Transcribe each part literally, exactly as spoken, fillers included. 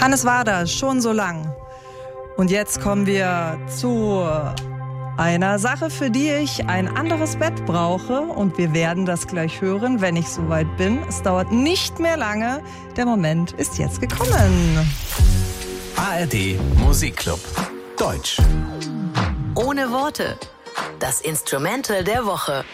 Hannes Wader, schon so lang. Und jetzt kommen wir zu einer Sache, für die ich ein anderes Bett brauche. Und wir werden das gleich hören, wenn ich soweit bin. Es dauert nicht mehr lange. Der Moment ist jetzt gekommen. A R D Musikclub Deutsch. Ohne Worte. Das Instrumental der Woche.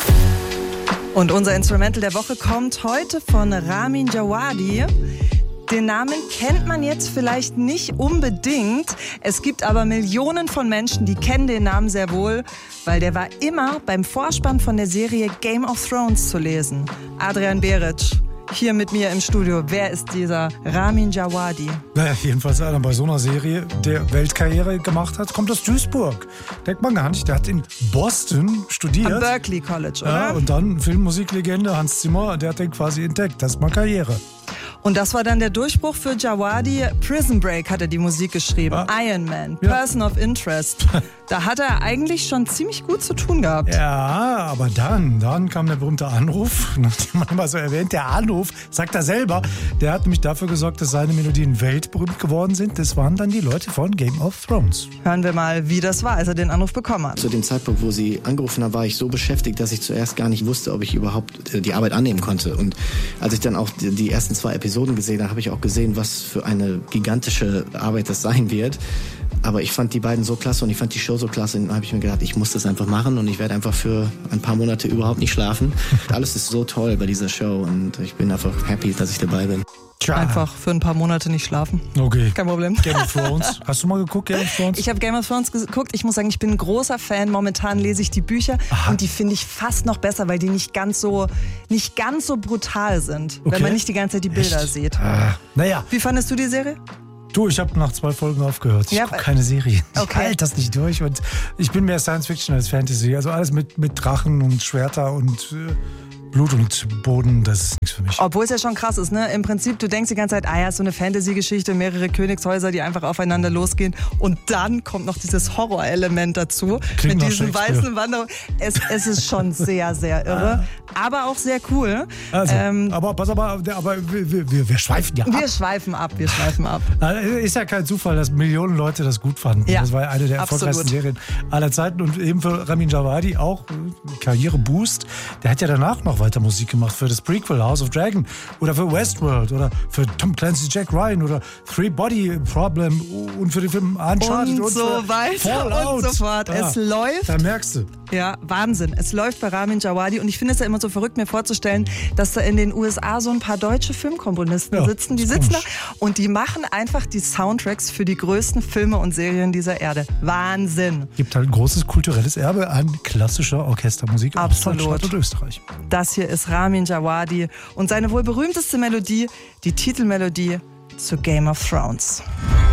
Und unser Instrumental der Woche kommt heute von Ramin Djawadi. Den Namen kennt man jetzt vielleicht nicht unbedingt. Es gibt aber Millionen von Menschen, die kennen den Namen sehr wohl, weil der war immer beim Vorspann von der Serie Game of Thrones zu lesen. Adrian Beric, hier mit mir im Studio. Wer ist dieser Ramin Djawadi? Naja, jedenfalls einer bei so einer Serie, der Weltkarriere gemacht hat, kommt aus Duisburg. Denkt man gar nicht, der hat in Boston studiert. Am Berklee College, oder? Ja, und dann Filmmusiklegende Hans Zimmer, der hat den quasi entdeckt. Das ist mal Karriere. Und das war dann der Durchbruch für Djawadi. Prison Break hat er die Musik geschrieben. Ah. Iron Man, Ja. Person of Interest. Da hat er eigentlich schon ziemlich gut zu tun gehabt. Ja, aber dann, dann kam der berühmte Anruf, nachdem man immer so erwähnt, der Anruf, sagt er selber, der hat nämlich dafür gesorgt, dass seine Melodien weltberühmt geworden sind. Das waren dann die Leute von Game of Thrones. Hören wir mal, wie das war, als er den Anruf bekommen hat. Zu dem Zeitpunkt, wo sie angerufen haben, war ich so beschäftigt, dass ich zuerst gar nicht wusste, ob ich überhaupt die Arbeit annehmen konnte. Und als ich dann auch die ersten zwei Episoden gesehen habe, habe ich auch gesehen, was für eine gigantische Arbeit das sein wird. Aber ich fand die beiden so klasse und ich fand die Show so klasse. Und dann habe ich mir gedacht, ich muss das einfach machen und ich werde einfach für ein paar Monate überhaupt nicht schlafen. Alles ist so toll bei dieser Show und ich bin einfach happy, dass ich dabei bin. Tja. Einfach für ein paar Monate nicht schlafen. Okay. Kein Problem. Game of Thrones. Hast du mal geguckt, Game of Thrones? Ich habe Game of Thrones geguckt. Ich muss sagen, ich bin ein großer Fan. Momentan lese ich die Bücher. Aha. Und die finde ich fast noch besser, weil die nicht ganz so, nicht ganz so brutal sind. Okay. Wenn man nicht die ganze Zeit die Bilder Echt? sieht. Ah, naja, Wie fandest du die Serie? du, ich habe nach zwei Folgen aufgehört. Ich Ja, gucke weil- keine Serie. Ich Okay. halte das nicht durch. Und ich bin mehr Science Fiction als Fantasy. Also alles mit, mit Drachen und Schwerter und äh, Blut und Boden, das ist nichts für mich. Obwohl es ja schon krass ist, ne? Im Prinzip, du denkst die ganze Zeit, ah ja, ist so eine Fantasy-Geschichte, mehrere Königshäuser, die einfach aufeinander losgehen. Und dann kommt noch dieses Horrorelement dazu. Klingt mit nach diesen Shakespeare. weißen Wanderungen. Es, es ist schon sehr, sehr irre. Aber auch sehr cool. Also, Ähm, aber pass aber, aber wir, wir, wir schweifen ja ab. wir schweifen ab, wir schweifen ab. Ist ja kein Zufall, dass Millionen Leute das gut fanden. Ja, das war ja eine der absolut. erfolgreichsten Serien aller Zeiten. Und eben für Ramin Djawadi auch äh, Karriereboost. Der hat ja danach noch weiter Musik gemacht für das Prequel House of Dragon oder für Westworld oder für Tom Clancy's Jack Ryan oder Three Body Problem und für den Film Uncharted Und und, so für weiter Fallout. und so fort. Ja, Es läuft. Da merkst du. Ja, Wahnsinn. Es läuft bei Ramin Djawadi und ich finde es ja immer so verrückt, mir vorzustellen, dass da in den U S A so ein paar deutsche Filmkomponisten Ja, sitzen. Die ist sitzen da komisch. und die machen einfach die Soundtracks für die größten Filme und Serien dieser Erde. Wahnsinn. Gibt halt ein großes kulturelles Erbe an klassischer Orchestermusik aus Absolut. Deutschland und Österreich. Das hier ist Ramin Djawadi und seine wohl berühmteste Melodie, die Titelmelodie zu Game of Thrones.